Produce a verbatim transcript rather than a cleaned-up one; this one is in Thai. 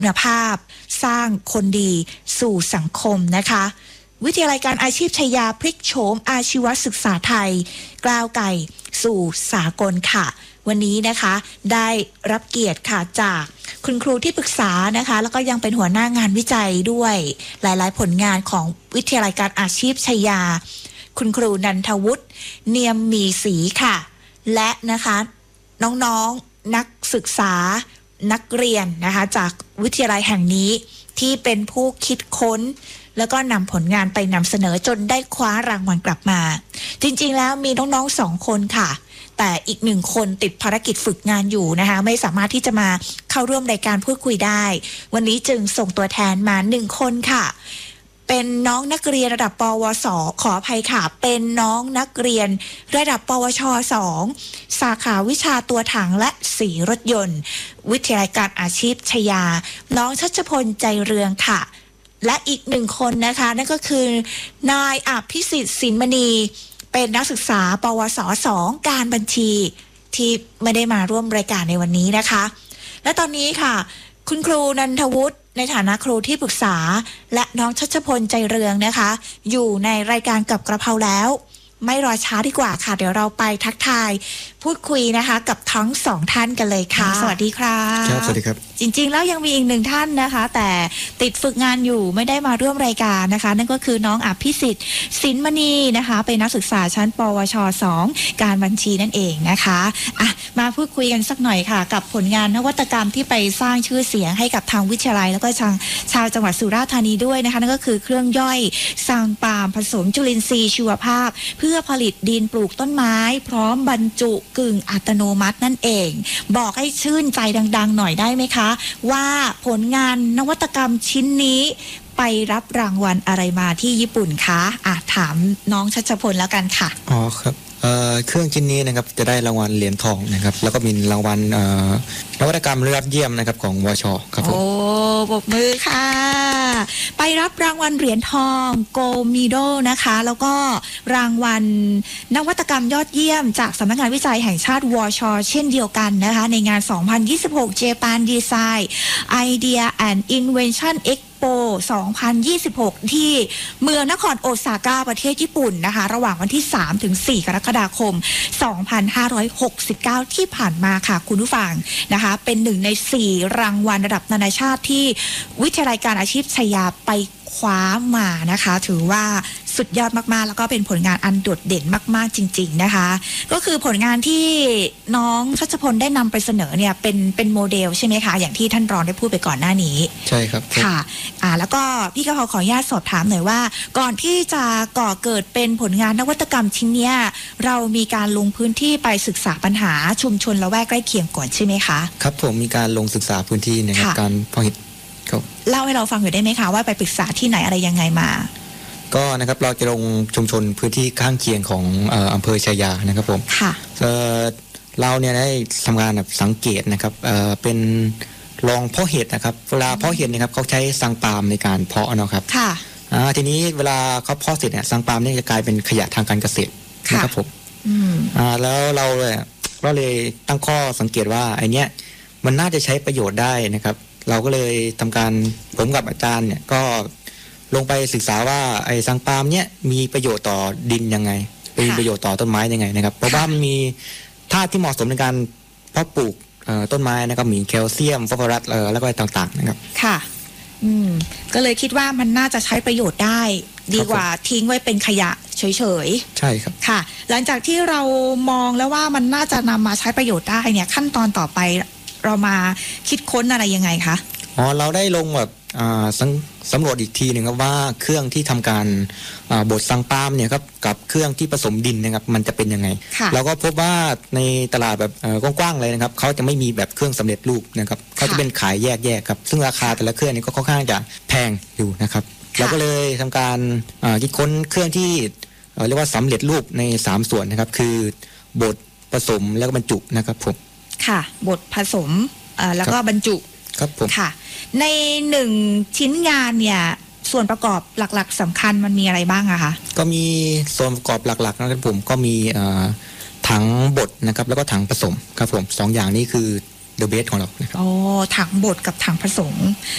คุณภาพสร้างคนดีสู่สังคมนะคะวิทยาลัยการอาชีพชัยยาพลิกโฉมอาชีวศึกษาไทยก้าวไกลสู่สากลค่ะวันนี้นะคะได้รับเกียรติค่ะจากคุณครูที่ปรึกษานะคะแล้วก็ยังเป็นหัวหน้างานวิจัยด้วยหลายๆผลงานของวิทยาลัยการอาชีพชัยยาคุณครูนันทวุฒิเนียมมีศรีค่ะและนะคะน้องๆนักศึกษานักเรียนนะคะจากวิทยาลัยแห่งนี้ที่เป็นผู้คิดค้นแล้วก็นำผลงานไปนำเสนอจนได้คว้ารางวัลกลับมาจริงๆแล้วมีน้องๆสองคนค่ะแต่อีกหนึ่งคนติดภารกิจฝึกงานอยู่นะคะไม่สามารถที่จะมาเข้าร่วมรายการพูดคุยได้วันนี้จึงส่งตัวแทนมาหนึ่งคนค่ะเป็นน้องนักเรียนระดับปวสขออภัยค่ะเป็นน้องนักเรียนระดับปวชสองสาขาวิชาตัวถังและสีรถยนต์วิทยาลัยการอาชีพชัยยาน้องชัชพลใจเรืองค่ะและอีกหนึ่งคนนะคะนั่นก็คือนายอภิสิทธิ์สินมณีเป็นนักศึกษาปวสสองการบัญชีที่ไม่ได้มาร่วมรายการในวันนี้นะคะและตอนนี้ค่ะคุณครูนันทวุฒิในฐานะครูที่ปรึกษาและน้องชัชพลใจเรืองนะคะอยู่ในรายการกับกระเพราแล้วไม่รอช้าดีกว่าค่ะเดี๋ยวเราไปทักทายพูดคุยนะคะกับทั้งสองท่านกันเลยค่ะสวัสดีครับครับสวัสดีครับจริงๆแล้วยังมีอีกหนึ่งท่านนะคะแต่ติดฝึกงานอยู่ไม่ได้มาร่วมรายการนะคะนั่นก็คือน้องอภิสิทธิ์สินมณีนะคะเป็นนักศึกษาชั้นปวชสองการบัญชีนั่นเองนะคะอ่ะมาพูดคุยกันสักหน่อยค่ะกับผลงานนวัตกรรมที่ไปสร้างชื่อเสียงให้กับทางวิทยาลัยแล้วก็ทางชาวจังหวัดสุราษฎร์ธานีด้วยนะคะนั่นก็คือเครื่องย่อยซางปาล์มผสมจุลินทรีย์ชีวภาพเพื่อผลิตดินปลูกต้นไม้พร้อมบรรจุกึ่งอัตโนมัตินั่นเองบอกให้ชื่นใจดังๆหน่อยได้ไหมคะว่าผลงานนวัตกรรมชิ้นนี้ไปรับรางวัลอะไรมาที่ญี่ปุ่นคะอ่ะถามน้องชัชพลแล้วกันค่ะอ๋อครับเอ่อเครื่องชิ้นนี้นะครับจะได้รางวัลเหรียญทองนะครับแล้วก็มีรางวัลเอ่อนวัตกรรมยอดเยี่ยมนะครับของวชครับผมโอ้ปรบมือค่ะไปรับรางวัลเหรียญทองโกมิโดนะคะแล้วก็รางวัลนวัตกรรมยอดเยี่ยมจากสำนักงานวิจัยแห่งชาติวชเช่นเดียวกันนะคะในงานสองพันยี่สิบหก Japan Design Idea and Invention Xสองพันยี่สิบหกที่เมืองนครโอซาก้าประเทศญี่ปุ่นนะคะระหว่างวันที่สามถึงสี่กรกฎาคมสองพันห้าร้อยหกสิบเก้าที่ผ่านมาค่ะคุณผู้ฟังนะคะเป็นหนึ่งในสี่รางวัลระดับนานาชาติที่วิทยาลัยการอาชีพชัยยาไปคว้ามานะคะถือว่าสุดยอดมากๆแล้วก็เป็นผลงานอันโดดเด่นมากๆจริงๆนะคะก็คือผลงานที่น้องชัชพลได้นำไปเสนอเนี่ยเป็นเป็นโมเดลใช่ไหมคะอย่างที่ท่านรองได้พูดไปก่อนหน้านี้ใช่ครับค่ะอ่าแล้วก็พี่ก็ขอขออนุญาตสอบถามหน่อยว่าก่อนที่จะก่อเกิดเป็นผลงานนวัตกรรมชิ้นเนี้ยเรามีการลงพื้นที่ไปศึกษาปัญหาชุมชนละแวกใกล้เคียงก่อนใช่ไหมคะครับผมมีการลงศึกษาพื้นที่นะครับการผลิตเล่าให้เราฟังหน่อยได้ไหมคะว่าไปปรึกษาที่ไหนอะไรยังไงมาก็นะครับเราจะลงชุมชนพื้นที่ข้างเคียงของเอ่ออำเภอชัยยานะครับผมค่ะเอ่อเราเนี่ยได้ทำงานแบบสังเกตนะครับเอ่อเป็นลองเพาะเห็ดนะครับเวลาเพาะเห็ดเนี่ยครับเขาใช้ซางปาล์มในการเพาะเนาะครับค่ะอ่าทีนี้เวลาเขาเพาะเสร็จเนี่ยซางปาล์มเนี่ยจะกลายเป็นขยะทางการเกษตรนะครับผมอืมอ่าแล้วเราเลยก็เลยตั้งข้อสังเกตว่าไอเนี้ยมันน่าจะใช้ประโยชน์ได้นะครับเราก็เลยทำการผมกับอาจารย์เนี่ยก็ลงไปศึกษาว่าไอ้ซางปาล์มเนี่ยมีประโยชน์ต่อดินยังไงมีประโยชน์ต่อต้นไม้ยังไงนะครับเพราะว่ามันมีธาตุที่เหมาะสมในการเพาะปลูกต้นไม้นะครับมีแคลเซียมฟอสฟอรัสแล้วก็อะไรต่างๆนะครับค่ะอืมก็เลยคิดว่ามันน่าจะใช้ประโยชน์ได้ดีกว่าทิ้งไว้เป็นขยะเฉยๆใช่ครับค่ะหลังจากที่เรามองแล้วว่ามันน่าจะนำมาใช้ประโยชน์ได้เนี่ยขั้นตอนต่อไปเรามาคิดค้นอะไรยังไงคะอ๋อเราได้ลงแบบสำรวจอีกทีหนึ่งครับว่าเครื่องที่ทำการบดซางปาล์มเนี่ยครับกับเครื่องที่ผสมดินนะครับมันจะเป็นยังไงเราก็พบว่าในตลาดแบบกว้างๆเลยนะครับเขาจะไม่มีแบบเครื่องสำเร็จรูปนะครับเขาจะเป็นขายแยกๆครับซึ่งราคาแต่ละเครื่องนี้ก็ค่อนข้างจะแพงอยู่นะครับเราก็เลยทำการคิดค้นเครื่องที่เรียกว่าสำเร็จรูปในสามส่วนนะครับคือบดผสมแล้วก็บรรจุนะครับผมค่ะบดผสมแล้วก็บรรจุครับผมค่ะในหนึ่งชิ้นงานเนี่ยส่วนประกอบหลักๆสำคัญมันมีอะไรบ้างอะคะก็มีส่วนประกอบหลักๆนะครับผมก็มีถังบดนะครับแล้วก็ถังผสมครับผมสองอย่างนี้คือ เดอะเบสของเรานะครับอ๋อถังบดกับถังผสม